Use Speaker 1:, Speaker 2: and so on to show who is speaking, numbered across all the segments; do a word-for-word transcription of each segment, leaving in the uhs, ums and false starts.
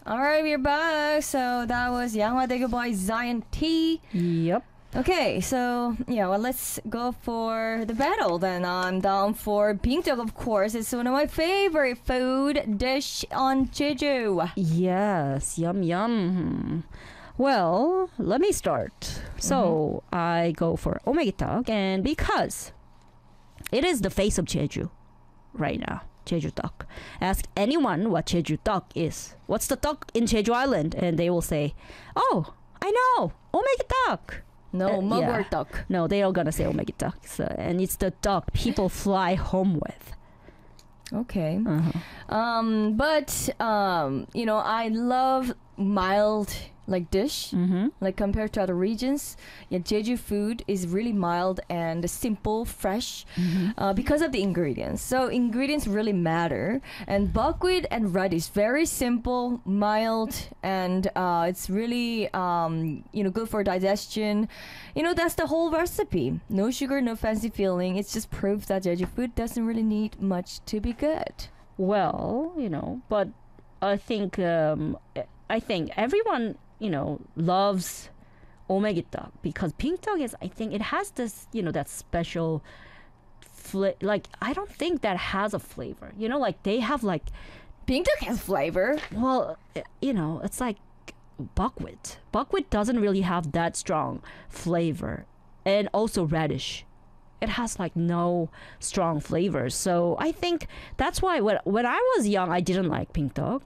Speaker 1: All right, we're back. So that was Yanghwa by Zion T.
Speaker 2: Yep.
Speaker 1: Okay, so yeah, well, let's go for the battle then. I'm down for bingtteok, of course. It's one of my favorite food dish on Jeju.
Speaker 2: Yes, yum yum. Well, let me start. So mm-hmm. I go for omegitok, and because it is the face of Jeju right now, Jeju tteok. Ask anyone what Jeju tteok is. What's the tteok in Jeju Island? And they will say, "Oh, I know, omegitok."
Speaker 1: No,
Speaker 2: uh,
Speaker 1: mugwort
Speaker 2: yeah.
Speaker 1: tteok.
Speaker 2: No, they are gonna say omegitok. So, and it's the tteok people fly home with.
Speaker 1: Okay.
Speaker 2: Uh-huh.
Speaker 1: Um, but um, you know, I love mild like dish,
Speaker 2: mm-hmm.
Speaker 1: like compared to other regions. Yeah, Jeju food is really mild and simple, fresh,
Speaker 2: mm-hmm.
Speaker 1: uh, because of the ingredients. So ingredients really matter. And buckwheat and radish, very simple, mild, and uh, it's really um, you know, good for digestion. You know, that's the whole recipe. No sugar, no fancy filling. It's just proof that Jeju food doesn't really need much to be good.
Speaker 2: Well, you know, but I think um, I think everyone, you know, loves omegitok because bingtteok is, I think it has this, you know, that special fla- like I don't think that has a flavor. You know, like they have like
Speaker 1: bingtteok has flavor.
Speaker 2: Well, you know, it's like buckwheat. Buckwheat doesn't really have that strong flavor, and also radish. It has like no strong flavors. So I think that's why when when I was young, I didn't like bingtteok.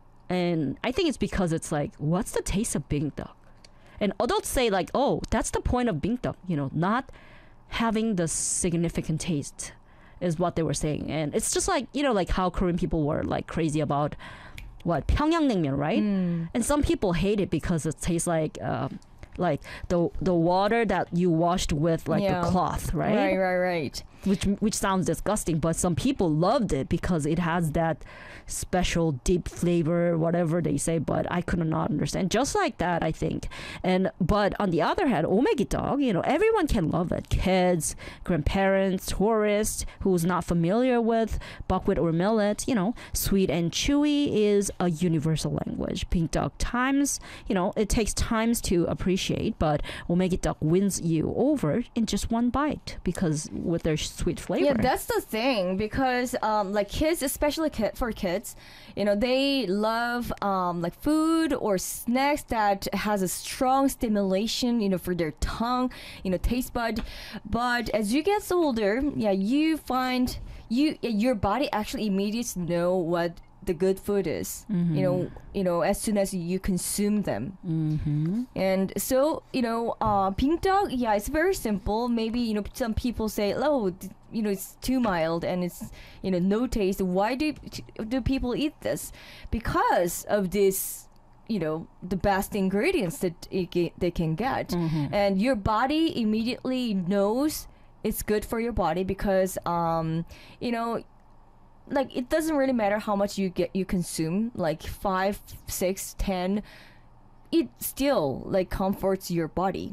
Speaker 2: And I think it's because it's like, what's the taste of bingtteok? And adults say like, oh, that's the point of bingtteok, you know, not having the significant taste is what they were saying. And it's just like, you know, like how Korean people were like crazy about what 평양냉면, right?
Speaker 1: Mm.
Speaker 2: And some people hate it because it tastes like um, like the the water that you washed with like
Speaker 1: yeah.
Speaker 2: the cloth, right?
Speaker 1: Right, right, right.
Speaker 2: Which which sounds disgusting, but some people loved it because it has that special deep flavor, whatever they say. But I could not understand. Just like that, I think. And but on the other hand, omegitok, you know, everyone can love it. Kids, grandparents, tourists who's not familiar with buckwheat or millet, you know, sweet and chewy is a universal language. bingtteok times, you know, it takes times to appreciate, but omegitok wins you over in just one bite because with their sweet flavor.
Speaker 1: Yeah, that's the thing, because um, like kids, especially kid, for kids, you know, they love um, like food or snacks that has a strong stimulation, you know, for their tongue, you know, taste bud. But as you get older, yeah, you find you your body actually immediately know what the good food is.
Speaker 2: Mm-hmm.
Speaker 1: You know, you know, as soon as you consume them.
Speaker 2: Mm-hmm.
Speaker 1: And so, you know, uh, bingtteok, yeah, it's very simple. Maybe, you know, some people say, oh, th- you know, it's too mild and it's, you know, no taste. Why do do people eat this? Because of this, you know, the best ingredients that it ge- they can get.
Speaker 2: Mm-hmm.
Speaker 1: And your body immediately knows it's good for your body because, um, you know, like it doesn't really matter how much you get you consume, like five, six, ten, it still like comforts your body.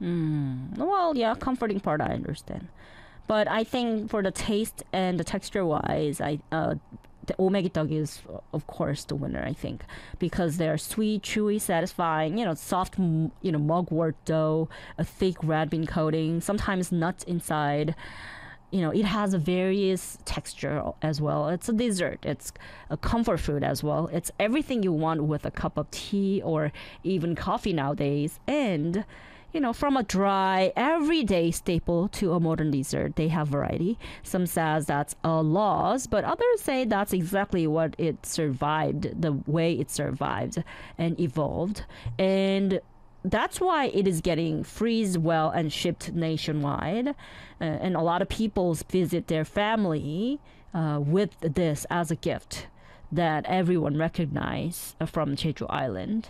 Speaker 2: Mm. Well, yeah, comforting part I understand, but I think for the taste and the texture wise, I uh, the omegitok is of course the winner. I think because they're sweet, chewy, satisfying. You know, soft, m- you know, mugwort dough, a thick red bean coating, sometimes nuts inside. You know, it has a various texture as well. It's a dessert. It's a comfort food as well. It's everything you want with a cup of tea or even coffee nowadays. And, you know, from a dry, everyday staple to a modern dessert, they have variety. Some says that's a loss, but others say that's exactly what it survived, the way it survived and evolved. And that's why it is getting freezed well and shipped nationwide. Uh, and a lot of people visit their family uh, with this as a gift that everyone recognize uh, from Jeju Island.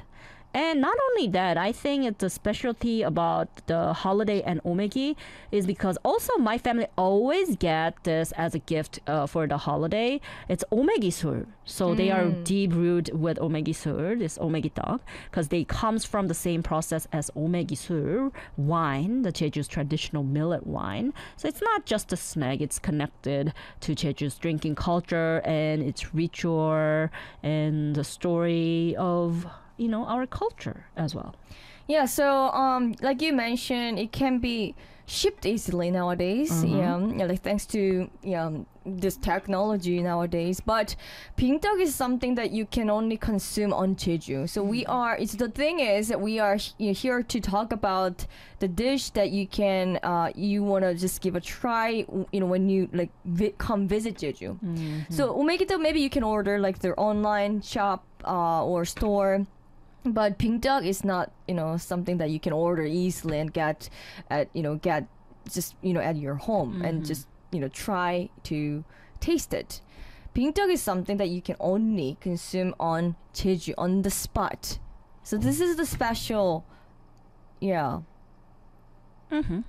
Speaker 2: And not only that, I think it's a specialty about the holiday and omegi is because also my family always get this as a gift uh, for the holiday. It's omegi 술. So they are deep rooted with omegi 술, this omegi 떡, because they comes from the same process as omegi 술 wine, the Jeju's traditional millet wine. So it's not just a snack, it's connected to Jeju's drinking culture and its ritual and the story of, you know, our culture as well.
Speaker 1: Yeah, so um, like you mentioned, it can be shipped easily nowadays.
Speaker 2: Mhm.
Speaker 1: Yeah, yeah, like thanks to yeah this technology nowadays. But pingtteok is something that you can only consume on Jeju. So we are. It's the thing is that we are you know, here to talk about the dish that you can uh you want to just give a try. You know when you like vi- come visit Jeju. So umegito maybe you can order like their online shop uh or store. But pingtteok is not, you know, something that you can order easily and get at, you know, get just, you know, at your home and just, you know, try to taste it. Pingtteok is something that you can only consume on Jeju, on the spot. So this is the special, yeah,
Speaker 2: Mm-hmm.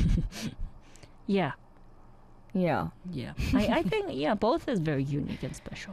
Speaker 2: Yeah.
Speaker 1: yeah.
Speaker 2: Yeah. I, I think, yeah, both is very unique and special.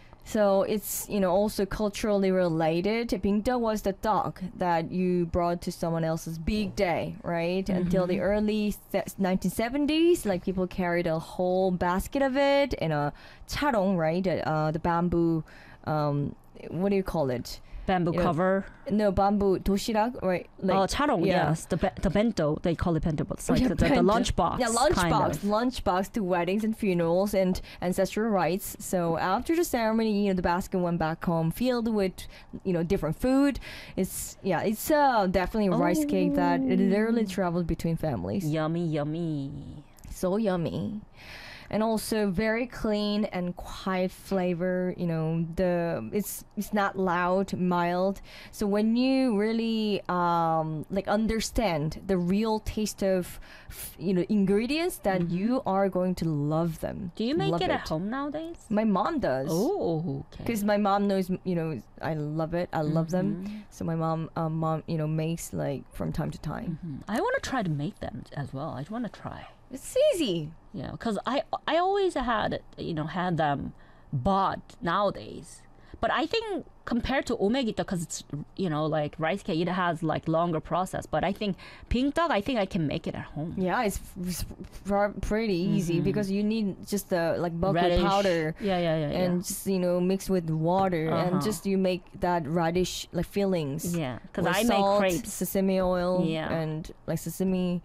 Speaker 1: So it's, you know, also culturally related. Pingtteok was the dog that you brought to someone else's big day, right? Until the early se- nineteen seventies, like people carried a whole basket of it in a charong, right? Uh, the bamboo, um, what do you call it?
Speaker 2: Bamboo
Speaker 1: You know,
Speaker 2: cover.
Speaker 1: No, bamboo doshirak, right?
Speaker 2: oh, charong,
Speaker 1: yeah.
Speaker 2: yes. The, be- the bento, they call it bento, but it's like
Speaker 1: Yeah,
Speaker 2: the, the, the
Speaker 1: bento.
Speaker 2: lunchbox.
Speaker 1: Yeah,
Speaker 2: kind
Speaker 1: lunchbox,
Speaker 2: of.
Speaker 1: lunchbox to weddings and funerals and ancestral rites. So after the ceremony, you know, the basket went back home filled with, you know, different food. It's yeah, it's uh, definitely a rice cake that it literally traveled between families.
Speaker 2: Yummy, yummy.
Speaker 1: So yummy. And also very clean and quiet flavor. You know, the it's it's not loud, mild. So when you really um like understand the real taste of f- you know ingredients, then you are going to love them.
Speaker 2: Do you make
Speaker 1: Love
Speaker 2: it at home nowadays?
Speaker 1: My mom does.
Speaker 2: Oh, okay.
Speaker 1: Because my mom knows, you know, I love it. I love them.
Speaker 2: Mhm.
Speaker 1: So my mom, um, mom, you know, makes like from time to time.
Speaker 2: Mhm. I want to try to make them as well. I want to try.
Speaker 1: It's easy.
Speaker 2: Yeah, because I I always had you know had them bought nowadays, but I think compared to omegita, because it's you know like rice cake, it has like longer process. But I think pingtteok, I think I can make it at home.
Speaker 1: Yeah, it's, it's pr- pretty easy
Speaker 2: Mhm.
Speaker 1: because you need just the like buckwheat
Speaker 2: Radish.
Speaker 1: powder
Speaker 2: Yeah, yeah, yeah,
Speaker 1: and just you know mix with water and
Speaker 2: Uh-huh.
Speaker 1: just you make that radish like fillings.
Speaker 2: yeah. Because
Speaker 1: with
Speaker 2: I
Speaker 1: salt,
Speaker 2: make crepes.
Speaker 1: sesame oil,
Speaker 2: Yeah.
Speaker 1: and like sesame,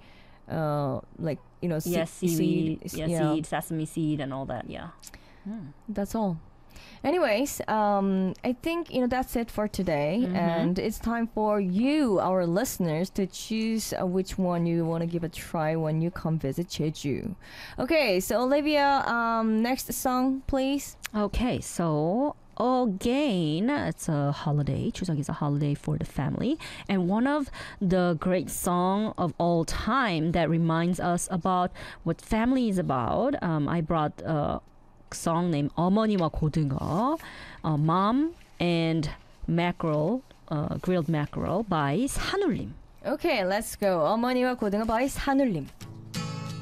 Speaker 1: uh, like you know, se-
Speaker 2: Yeah, seaweed,
Speaker 1: seed.
Speaker 2: yeah, seed, sesame seed, and all that. Yeah. Hmm.
Speaker 1: That's all. Anyways, um, I think you know that's it for today,
Speaker 2: Mhm.
Speaker 1: and it's time for you, our listeners, to choose uh, which one you want to give a try when you come visit Jeju. Okay, so Olivia, um, next song, please.
Speaker 2: Okay, so again, it's a holiday. 추석 is a holiday for the family, and one of the great song of all time that reminds us about what family is about. Um, I brought a song named 어머니와 고등어, uh, Mom and Mackerel, uh, Grilled Mackerel by 산울림.
Speaker 1: Okay, let's go. 어머니와 고등어 by 산울림.